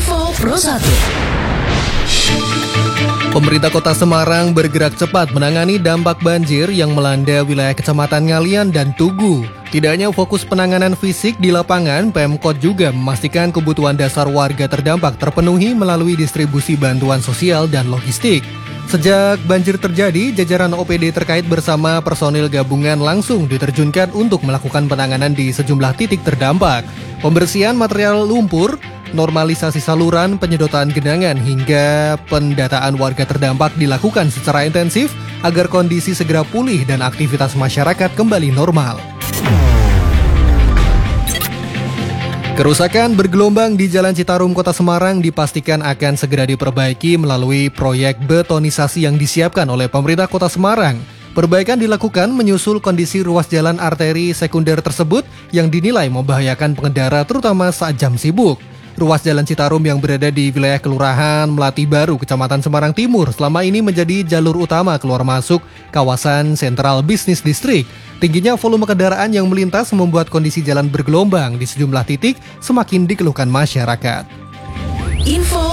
Info Pro 1. Pemerintah Kota Semarang bergerak cepat menangani dampak banjir yang melanda wilayah Kecamatan Ngalian dan Tugu. Tidak hanya fokus penanganan fisik di lapangan, Pemkot juga memastikan kebutuhan dasar warga terdampak terpenuhi melalui distribusi bantuan sosial dan logistik. Sejak banjir terjadi, jajaran OPD terkait bersama personil gabungan langsung diterjunkan untuk melakukan penanganan di sejumlah titik terdampak. Pembersihan material lumpur, normalisasi saluran, penyedotan genangan, hingga pendataan warga terdampak dilakukan secara intensif agar kondisi segera pulih dan aktivitas masyarakat kembali normal. Kerusakan bergelombang di Jalan Citarum, Kota Semarang dipastikan akan segera diperbaiki melalui proyek betonisasi yang disiapkan oleh pemerintah Kota Semarang. Perbaikan dilakukan menyusul kondisi ruas jalan arteri sekunder tersebut yang dinilai membahayakan pengendara terutama saat jam sibuk. Ruas Jalan Citarum yang berada di wilayah Kelurahan Melati Baru, Kecamatan Semarang Timur, selama ini menjadi jalur utama keluar masuk kawasan Sentral Business District. Tingginya volume kendaraan yang melintas membuat kondisi jalan bergelombang di sejumlah titik semakin dikeluhkan masyarakat. Info